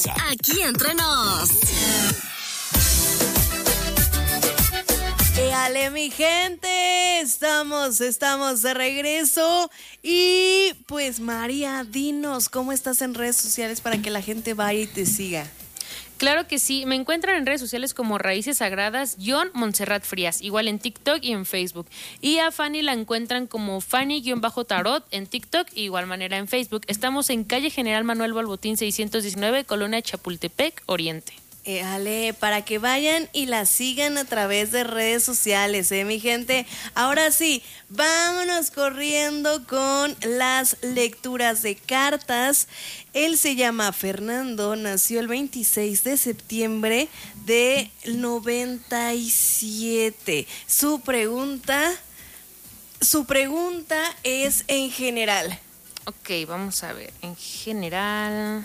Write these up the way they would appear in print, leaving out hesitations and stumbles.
casa. Aquí entre nos. ¡Éale, mi gente! Estamos de regreso. Y pues, María, dinos, ¿cómo estás en redes sociales para que la gente vaya y te siga? Claro que sí, me encuentran en redes sociales como Raíces Sagradas, Montserrat Frías, igual en TikTok y en Facebook. Y a Fanny la encuentran como Fanny-Tarot en TikTok, igual manera en Facebook. Estamos en calle General Manuel Balbotín 619, Colonia Chapultepec, Oriente. Ale, para que vayan y la sigan a través de redes sociales, mi gente. Ahora sí, vámonos corriendo con las lecturas de cartas. Él se llama Fernando, nació el 26 de septiembre del 97. Su pregunta es en general. Ok, vamos a ver, en general.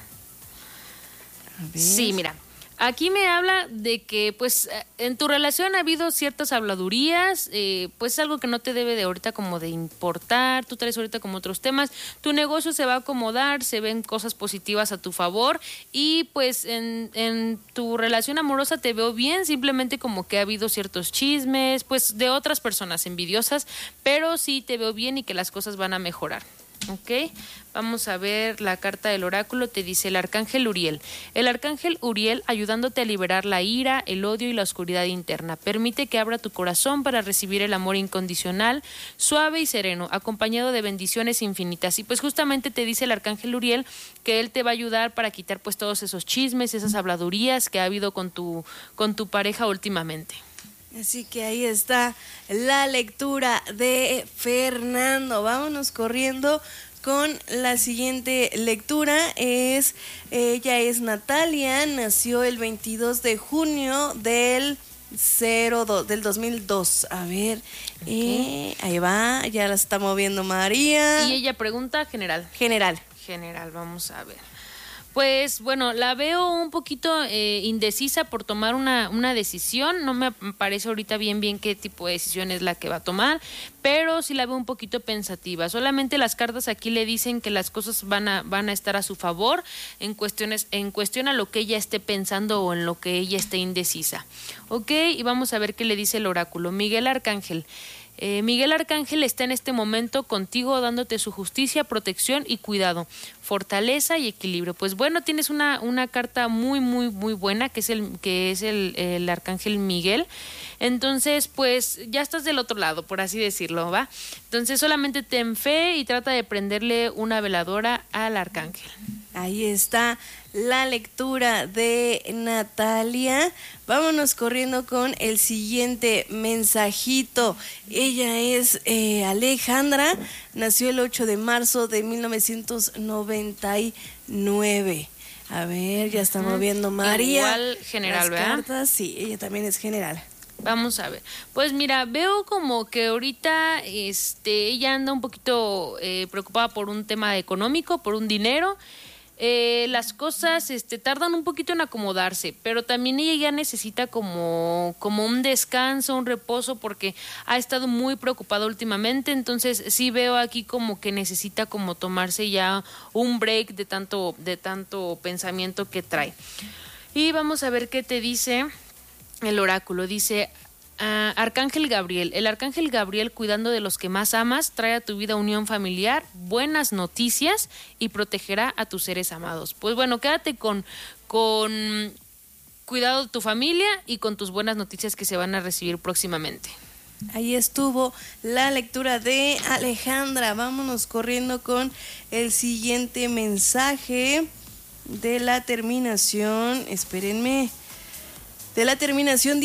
Sí, mira. Aquí me habla de que pues en tu relación ha habido ciertas habladurías, pues algo que no te debe de ahorita como de importar, tú traes ahorita como otros temas, tu negocio se va a acomodar, se ven cosas positivas a tu favor y pues en tu relación amorosa te veo bien, simplemente como que ha habido ciertos chismes, pues de otras personas envidiosas, pero sí te veo bien y que las cosas van a mejorar. Ok, vamos a ver la carta del oráculo. Te dice el arcángel Uriel. El arcángel Uriel ayudándote a liberar la ira, el odio y la oscuridad interna. Permite que abra tu corazón para recibir el amor incondicional, suave y sereno, acompañado de bendiciones infinitas. Y pues justamente te dice el arcángel Uriel que él te va a ayudar para quitar pues todos esos chismes, esas habladurías que ha habido con tu pareja últimamente. Así que ahí está la lectura de Fernando. Vámonos corriendo con la siguiente lectura. Ella es Natalia, nació el 22 de junio del 2002. A ver, ahí va, ya la está moviendo María. Y ella pregunta general, vamos a ver. Pues bueno, la veo un poquito indecisa por tomar una decisión. No me parece ahorita bien qué tipo de decisión es la que va a tomar, pero sí la veo un poquito pensativa. Solamente las cartas aquí le dicen que las cosas van a estar a su favor en cuestión a lo que ella esté pensando o en lo que ella esté indecisa. Ok, y vamos a ver qué le dice el oráculo. Miguel Arcángel. Miguel Arcángel está en este momento contigo dándote su justicia, protección y cuidado, fortaleza y equilibrio. Pues bueno, tienes una carta muy buena que es el Arcángel Miguel. Entonces, pues ya estás del otro lado, por así decirlo, ¿va? Entonces solamente ten fe y trata de prenderle una veladora al Arcángel. Ahí está la lectura de Natalia. Vámonos corriendo con el siguiente mensajito. Ella es Alejandra, nació el 8 de marzo de 1999. A ver, ya está moviendo María. Igual general, ¿verdad? Cartas, sí, ella también es general. Vamos a ver. Pues mira, veo como que ahorita ella anda un poquito preocupada por un tema económico, por un dinero. Las cosas tardan un poquito en acomodarse, pero también ella ya necesita como un descanso, un reposo, porque ha estado muy preocupada últimamente. Entonces sí veo aquí como que necesita como tomarse ya un break de tanto pensamiento que trae. Y vamos a ver qué te dice el oráculo. Dice Arcángel Gabriel. El Arcángel Gabriel, cuidando de los que más amas, trae a tu vida unión familiar, buenas noticias y protegerá a tus seres amados. Pues bueno, quédate con cuidado de tu familia y con tus buenas noticias que se van a recibir próximamente. Ahí estuvo la lectura de Alejandra. Vámonos corriendo con el siguiente mensaje de la terminación. Espérenme. De la terminación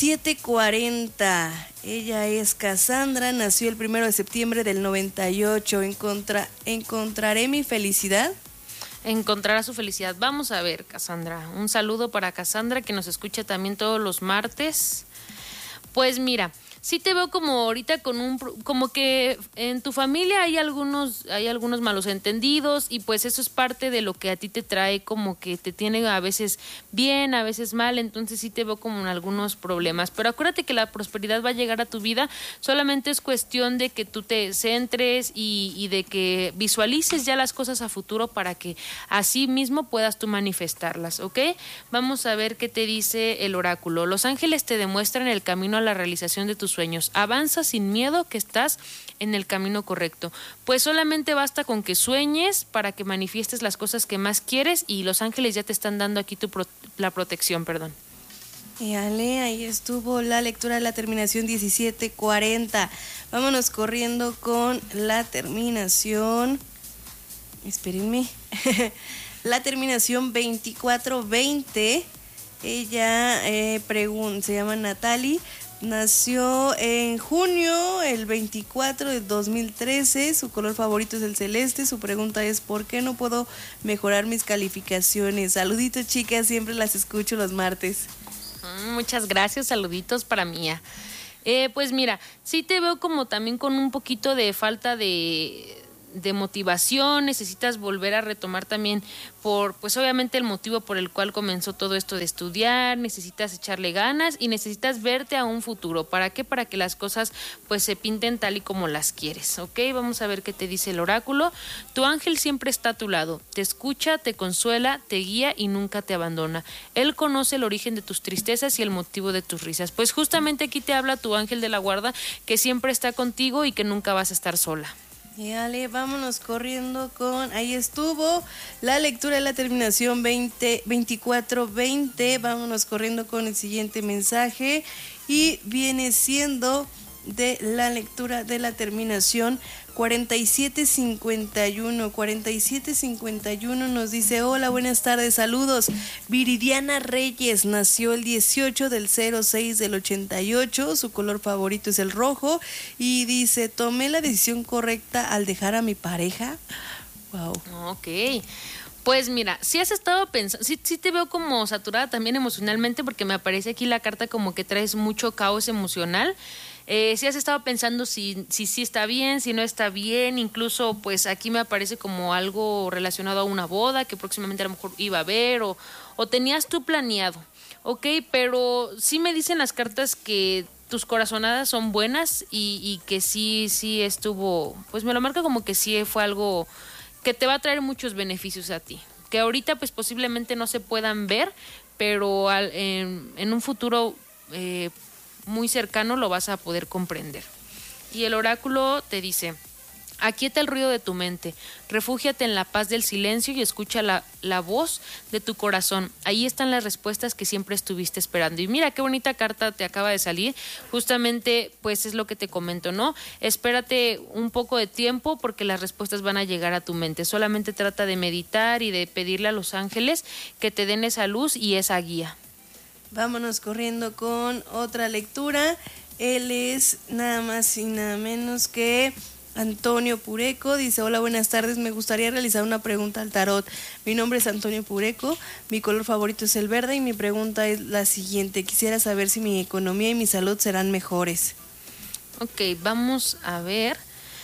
1740. Ella es Cassandra, nació el 1 de septiembre del 98. ¿Encontraré mi felicidad? Encontrará su felicidad. Vamos a ver, Cassandra. Un saludo para Cassandra, que nos escucha también todos los martes. Pues mira, sí te veo como ahorita como que en tu familia hay algunos malos entendidos y pues eso es parte de lo que a ti te trae, como que te tiene a veces bien, a veces mal, entonces sí te veo como en algunos problemas, pero acuérdate que la prosperidad va a llegar a tu vida, solamente es cuestión de que tú te centres y de que visualices ya las cosas a futuro para que así mismo puedas tú manifestarlas, ¿ok? Vamos a ver qué te dice el oráculo. Los ángeles te demuestran el camino a la realización de tus sueños. Avanza sin miedo que estás en el camino correcto. Pues solamente basta con que sueñes para que manifiestes las cosas que más quieres y los ángeles ya te están dando aquí la protección, perdón. Y Ale, ahí estuvo la lectura de la terminación 1740. Vámonos corriendo con la terminación. Espérenme. La terminación 2420. Ella se llama Natalie. Nació en junio, el 24 de 2013. Su color favorito es el celeste. Su pregunta es: ¿por qué no puedo mejorar mis calificaciones? Saluditos, chicas. Siempre las escucho los martes. Muchas gracias. Saluditos para Mía. Pues mira, sí te veo como también con un poquito de falta de motivación, necesitas volver a retomar también pues obviamente el motivo por el cual comenzó todo esto de estudiar, necesitas echarle ganas y necesitas verte a un futuro. ¿Para qué? Para que las cosas pues se pinten tal y como las quieres, ¿ok? Vamos a ver qué te dice el oráculo. Tu ángel siempre está a tu lado, te escucha, te consuela, te guía y nunca te abandona. Él conoce el origen de tus tristezas y el motivo de tus risas. Pues justamente aquí te habla tu ángel de la guarda, que siempre está contigo y que nunca vas a estar sola. Y Ale, vámonos corriendo con, ahí estuvo la lectura de la terminación 2420. Vámonos corriendo con el siguiente mensaje y viene siendo de la lectura de la terminación 4751. 4751 nos dice: hola, buenas tardes, saludos. Viridiana Reyes nació el 18 del 06 del 88, su color favorito es el rojo y dice: tomé la decisión correcta al dejar a mi pareja. Wow. Ok. Pues mira, sí has estado pensando, sí te veo como saturada también emocionalmente, porque me aparece aquí la carta como que traes mucho caos emocional. Sí has estado pensando si está bien, si no está bien, incluso pues aquí me aparece como algo relacionado a una boda que próximamente a lo mejor iba a haber o tenías tú planeado, ok, pero sí me dicen las cartas que tus corazonadas son buenas y que sí estuvo, pues me lo marca como que sí fue algo que te va a traer muchos beneficios a ti, que ahorita pues posiblemente no se puedan ver, pero en un futuro muy cercano lo vas a poder comprender. Y el oráculo te dice: aquieta el ruido de tu mente, refúgiate en la paz del silencio y escucha la voz de tu corazón. Ahí están las respuestas que siempre estuviste esperando. Y mira qué bonita carta te acaba de salir. Justamente pues es lo que te comento, ¿no? Espérate un poco de tiempo porque las respuestas van a llegar a tu mente. Solamente trata de meditar y de pedirle a los ángeles que te den esa luz y esa guía. Vámonos corriendo con otra lectura. Él es nada más y nada menos que Antonio Pureco. Dice: hola, buenas tardes, me gustaría realizar una pregunta al tarot. Mi nombre es Antonio Pureco, mi color favorito es el verde y mi pregunta es la siguiente: quisiera saber si mi economía y mi salud serán mejores. Ok, vamos a ver.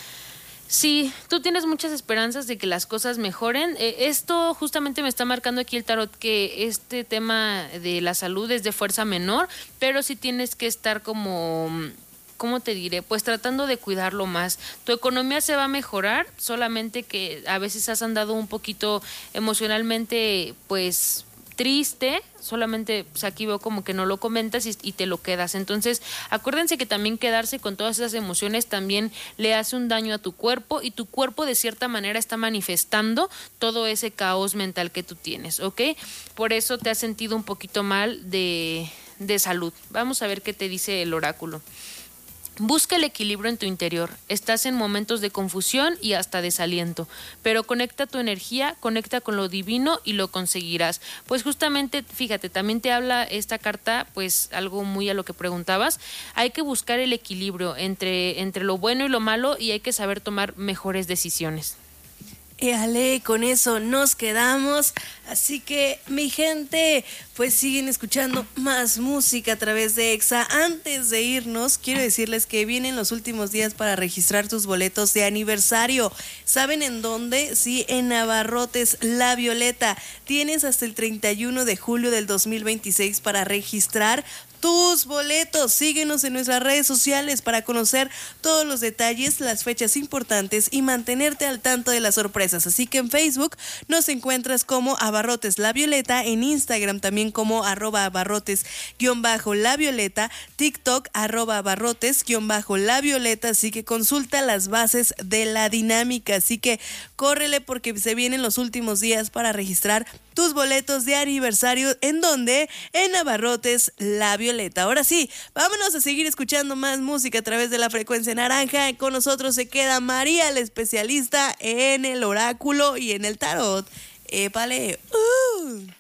Sí, tú tienes muchas esperanzas de que las cosas mejoren. Esto justamente me está marcando aquí el tarot, que este tema de la salud es de fuerza menor, pero sí tienes que estar como, ¿cómo te diré? Pues tratando de cuidarlo más. Tu economía se va a mejorar, solamente que a veces has andado un poquito emocionalmente, pues triste, solamente pues aquí veo como que no lo comentas y te lo quedas. Entonces acuérdense que también quedarse con todas esas emociones también le hace un daño a tu cuerpo y tu cuerpo de cierta manera está manifestando todo ese caos mental que tú tienes, ¿ok? Por eso te has sentido un poquito mal de salud. Vamos a ver qué te dice el oráculo. Busca el equilibrio en tu interior. Estás en momentos de confusión y hasta desaliento, pero conecta tu energía, conecta con lo divino y lo conseguirás. Pues justamente, fíjate, también te habla esta carta, pues algo muy a lo que preguntabas. Hay que buscar el equilibrio entre lo bueno y lo malo y hay que saber tomar mejores decisiones. Ale, con eso nos quedamos. Así que, mi gente, pues siguen escuchando más música a través de Exa. Antes de irnos, quiero decirles que vienen los últimos días para registrar tus boletos de aniversario. ¿Saben en dónde? Sí, en Abarrotes La Violeta. Tienes hasta el 31 de julio del 2026 para registrar tus boletos. Síguenos en nuestras redes sociales para conocer todos los detalles, las fechas importantes y mantenerte al tanto de las sorpresas. Así que en Facebook nos encuentras como Abarrotes La Violeta, en Instagram también como @abarrotes_La Violeta, TikTok @abarrotes_La Violeta. Así que consulta las bases de la dinámica. Así que córrele porque se vienen los últimos días para registrar tus boletos de aniversario. ¿En dónde? En Abarrotes La Violeta. Ahora sí, vámonos a seguir escuchando más música a través de la frecuencia naranja. Con nosotros se queda María, la especialista en el oráculo y en el tarot. ¡Épale!